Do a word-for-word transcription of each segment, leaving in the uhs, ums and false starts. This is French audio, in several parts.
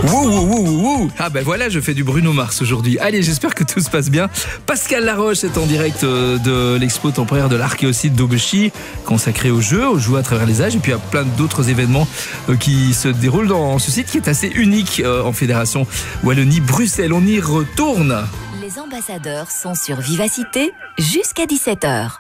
Wouh, wouh, wouh, wouh. Ah ben voilà, je fais du Bruno Mars aujourd'hui. Allez, j'espère que tout se passe bien. Pascal Laroche est en direct de l'expo temporaire de l'Archéosite d'Aubechy, consacré aux jeux, aux jouets à travers les âges, et puis à plein d'autres événements qui se déroulent dans ce site qui est assez unique en Fédération Wallonie-Bruxelles. On y retourne. Les ambassadeurs sont sur Vivacité jusqu'à dix-sept heures.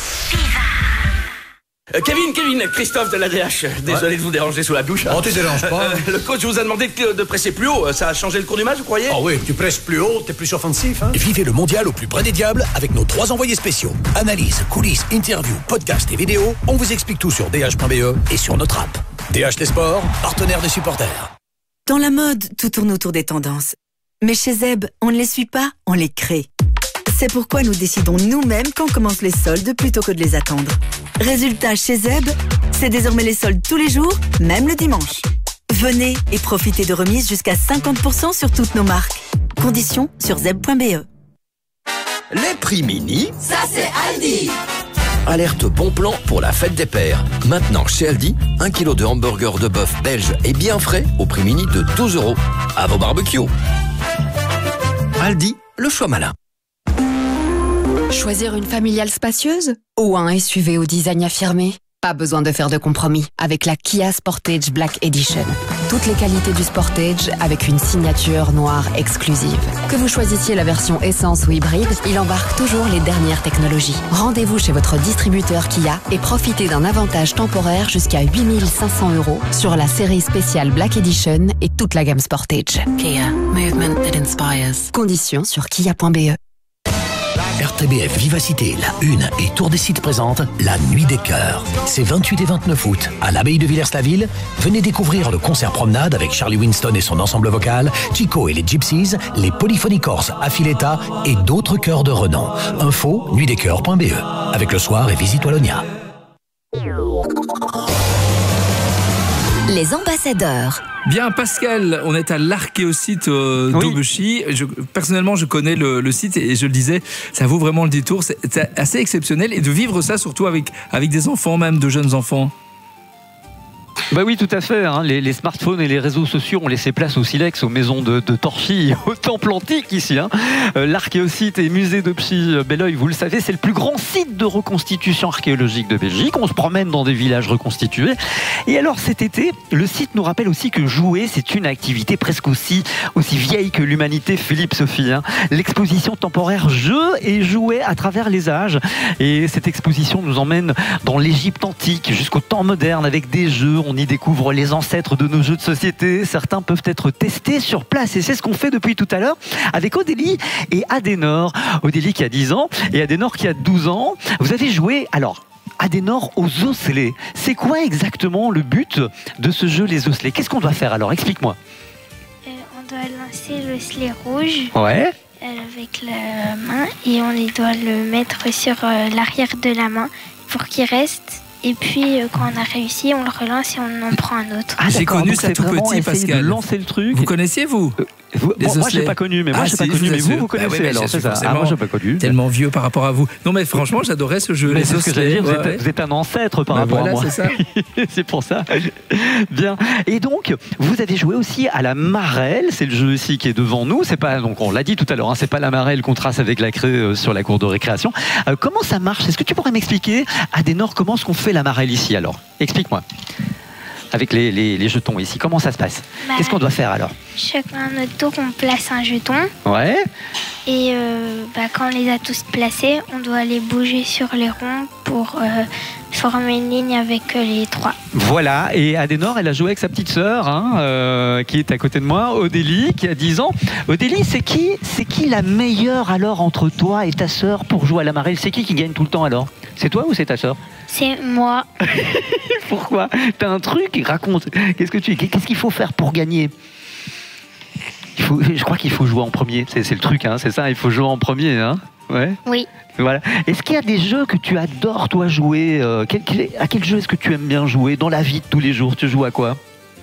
Euh, Kevin, Kevin, Christophe de l'A D H. Désolé ouais. de vous déranger sous la douche. Oh, tu déranges pas. Euh, le coach vous a demandé de, de presser plus haut. Ça a changé le cours du match, vous croyez? Oh oui, tu presses plus haut, t'es plus offensif. Hein? Vivez le mondial au plus près des diables avec nos trois envoyés spéciaux. Analyse, coulisses, interviews, podcasts et vidéos. On vous explique tout sur d h point b e et sur notre app. D H des sports, partenaire des supporters. Dans la mode, tout tourne autour des tendances. Mais chez Zeb, on ne les suit pas, on les crée. C'est pourquoi nous décidons nous-mêmes quand commencent les soldes plutôt que de les attendre. Résultat, chez Zeb, c'est désormais les soldes tous les jours, même le dimanche. Venez et profitez de remises jusqu'à cinquante pour cent sur toutes nos marques. Conditions sur zeb point b e. Les prix mini, ça c'est Aldi. Alerte bon plan pour la fête des pères. Maintenant chez Aldi, un kilo de hamburger de bœuf belge et bien frais au prix mini de douze euros. À vos barbecues. Aldi, le choix malin. Choisir une familiale spacieuse ou un S U V au design affirmé? Pas besoin de faire de compromis avec la Kia Sportage Black Edition. Toutes les qualités du Sportage avec une signature noire exclusive. Que vous choisissiez la version essence ou hybride, il embarque toujours les dernières technologies. Rendez-vous chez votre distributeur Kia et profitez d'un avantage temporaire jusqu'à huit mille cinq cents euros sur la série spéciale Black Edition et toute la gamme Sportage. Kia, movement that inspires. Conditions sur kia point b e. R T B F Vivacité, la Une et Tour des Sites présentent la Nuit des Cœurs. C'est vingt-huit et vingt-neuf août à l'abbaye de Villers-la-Ville. Venez découvrir le concert promenade avec Charlie Winston et son ensemble vocal, Chico et les Gypsies, les Polyphonies Corses Affiletta et d'autres chœurs de renom. Info nuit des cœurs point b e. Avec le soir et Visite Wallonia. Les ambassadeurs. Bien Pascal, on est à l'Archéosite euh, oui. d'Aubechy. Je, personnellement, je connais le, le site et je le disais, ça vaut vraiment le détour. C'est, c'est assez exceptionnel et de vivre ça surtout avec, avec des enfants, même de jeunes enfants. Bah oui, tout à fait. Hein. Les, les smartphones et les réseaux sociaux ont laissé place au silex, aux maisons de, de Torchy, au temple antique ici. Hein. Euh, L'Archéosite et musée d'Aubechy Belleuil, vous le savez, c'est le plus grand site de reconstitution archéologique de Belgique. On se promène dans des villages reconstitués. Et alors cet été, le site nous rappelle aussi que jouer, c'est une activité presque aussi, aussi vieille que l'humanité, Philippe Sophie. Hein. L'exposition temporaire Jeux et jouets à travers les âges. Et cette exposition nous emmène dans l'Égypte antique jusqu'au temps moderne avec des jeux. On y découvre les ancêtres de nos jeux de société. Certains peuvent être testés sur place et c'est ce qu'on fait depuis tout à l'heure avec Odélie et Adenor. Odélie qui a dix ans et Adenor qui a douze ans. Vous avez joué, alors, Adenor aux osselets. C'est quoi exactement le but de ce jeu, les osselets? Qu'est-ce qu'on doit faire alors? Explique-moi. Euh, on doit lancer l'osselet rouge. Ouais. Avec la main et on doit le mettre sur euh, l'arrière de la main pour qu'il reste. Et puis, euh, quand on a réussi, on le relance et on en prend un autre. Ah, j'ai connu ça tout petit, Pascal. De lancer le truc. Vous connaissiez, vous euh, vous, bon, Moi, je n'ai pas connu, mais moi, ah, je n'ai si, pas connu, mais vous, vous connaissez. Ah, oui, alors, c'est ça. Ah, moi, je n'ai pas connu. Tellement vieux par rapport à vous. Non, mais franchement, j'adorais ce jeu. Mais c'est ce que j'allais dire, ouais, vous, êtes, vous êtes un ancêtre par bah, rapport voilà, à moi. C'est ça. C'est pour ça. Bien. Et donc, vous avez joué aussi à la marelle. C'est le jeu ici qui est devant nous. C'est pas, donc, on l'a dit tout à l'heure, hein, c'est pas la marelle qu'on trace avec la craie euh, sur la cour de récréation. Euh, comment ça marche? Est-ce que tu pourrais m'expliquer, Adenor, comment est-ce qu'on fait la marelle ici alors? Explique-moi. Avec les, les, les jetons ici, comment ça se passe? bah, Qu'est-ce qu'on doit faire alors? Chacun à notre tour, on place un jeton. Ouais. Et euh, bah, quand on les a tous placés, on doit les bouger sur les ronds pour euh, former une ligne avec euh, les trois. Voilà, et Adenor, elle a joué avec sa petite sœur, hein, euh, qui est à côté de moi, Odélie, qui a dix ans. Odélie, c'est qui, c'est qui la meilleure alors entre toi et ta sœur pour jouer à la marelle? C'est qui qui gagne tout le temps alors? C'est toi ou c'est ta sœur? C'est moi. Pourquoi? T'as un truc? Raconte. Qu'est-ce que tu, qu'est-ce qu'il faut faire pour gagner? Il faut, je crois qu'il faut jouer en premier. C'est, c'est le truc, hein, c'est ça. Il faut jouer en premier, hein. Ouais. Oui. Voilà. Est-ce qu'il y a des jeux que tu adores toi jouer? euh, quel, quel, À quel jeu est-ce que tu aimes bien jouer dans la vie de tous les jours? Tu joues à quoi?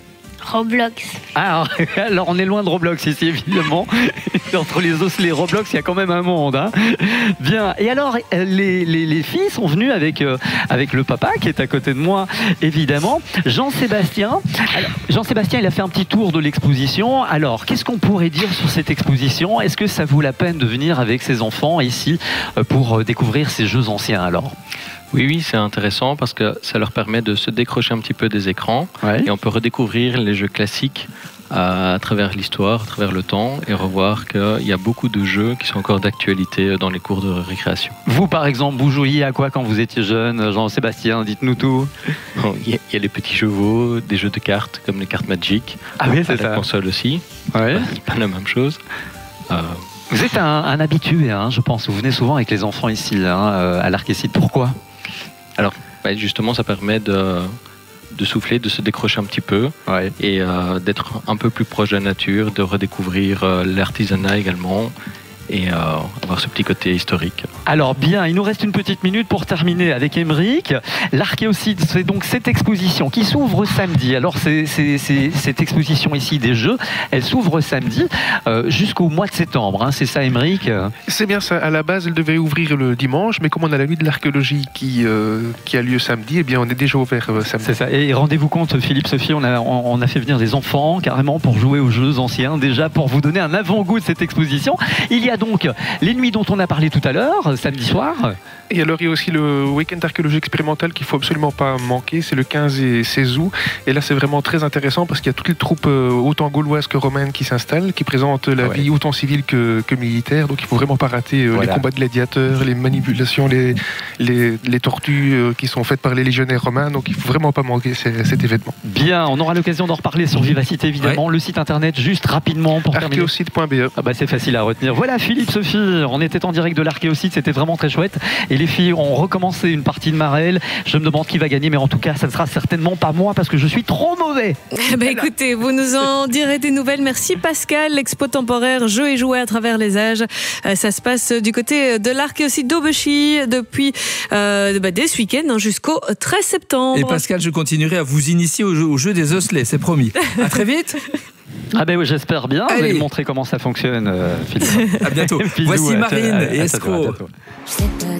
Roblox. Ah, alors on est loin de Roblox ici, évidemment. Entre les osselets et Roblox, il y a quand même un monde. Hein. Bien. Et alors, les, les, les filles sont venues avec, euh, avec le papa qui est à côté de moi, évidemment. Jean-Sébastien. Alors, Jean-Sébastien, il a fait un petit tour de l'exposition. Alors, qu'est-ce qu'on pourrait dire sur cette exposition? Est-ce que ça vaut la peine de venir avec ses enfants ici pour découvrir ces jeux anciens alors? Oui, oui, c'est intéressant parce que ça leur permet de se décrocher un petit peu des écrans ouais. et on peut redécouvrir les jeux classiques à, à travers l'histoire, à travers le temps et revoir qu'il y a beaucoup de jeux qui sont encore d'actualité dans les cours de récréation. Vous, par exemple, vous jouiez à quoi quand vous étiez jeune, Jean-Sébastien? Dites-nous tout. Il y, a, il y a les petits chevaux, des jeux de cartes comme les cartes Magic. Ah oui, c'est à ça. La console aussi. Ouais. C'est pas la même chose. Euh, Vous êtes un, un habitué, hein, je pense. Vous venez souvent avec les enfants ici, hein, à l'Archécite. Pourquoi? Alors, bah, justement, ça permet de, de souffler, de se décrocher un petit peu ouais. et euh, d'être un peu plus proche de la nature, de redécouvrir euh, l'artisanat également et euh, avoir ce petit côté historique. Alors bien, il nous reste une petite minute pour terminer avec Émeric. L'Archéocide, c'est donc cette exposition qui s'ouvre samedi. Alors c'est, c'est, c'est cette exposition ici des jeux, elle s'ouvre samedi euh, jusqu'au mois de septembre. Hein. C'est ça, Émeric? C'est bien ça. À la base, elle devait ouvrir le dimanche, mais comme on a la nuit de l'archéologie qui, euh, qui a lieu samedi, eh bien on est déjà ouvert euh, samedi. C'est ça. Et rendez-vous compte, Philippe, Sophie, on a, on, on a fait venir des enfants carrément pour jouer aux jeux anciens, déjà pour vous donner un avant-goût de cette exposition. Il y a donc les nuits dont on a parlé tout à l'heure, samedi soir. Et alors il y a aussi le week-end archéologie expérimental qu'il ne faut absolument pas manquer, c'est le quinze et seize août. Et là c'est vraiment très intéressant parce qu'il y a toutes les troupes euh, autant gauloises que romaines qui s'installent, qui présentent la ouais. vie autant civile que, que militaire. Donc il ne faut vraiment pas rater euh, voilà. les combats de gladiateurs, les manipulations, les, les, les tortues euh, qui sont faites par les légionnaires romains. Donc il ne faut vraiment pas manquer ces, cet événement. Bien, on aura l'occasion d'en reparler sur Vivacité évidemment. Ouais. Le site internet juste rapidement pour terminer. archéocide point b e. Ah bah c'est facile à retenir. Voilà Philippe, Sophie, on était en direct de l'Archéocide, c'était vraiment très chouette. Et les filles ont recommencé une partie de Marelle. Je me demande qui va gagner, mais en tout cas, ça ne sera certainement pas moi parce que je suis trop mauvais. Eh ben, écoutez, vous nous en direz des nouvelles. Merci Pascal. L'expo temporaire Jeux et jouets à travers les âges. Euh, ça se passe du côté de l'Archéocide d'Aubechy depuis euh, bah, dès ce week-end hein, jusqu'au treize septembre. Et Pascal, je continuerai à vous initier au jeu, au jeu des osselets, c'est promis. À très vite. Ah ben oui, j'espère bien. Allez. Vous allez me montrer comment ça fonctionne, euh, Philippe. À bientôt. Bisous, Voici à Marine à, à, et Escroc.